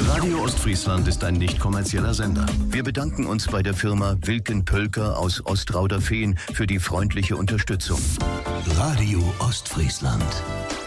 Radio Ostfriesland ist ein nicht kommerzieller Sender. Wir bedanken uns bei der Firma Wilken Pölker aus Ostrauderfehn für die freundliche Unterstützung. Radio Ostfriesland.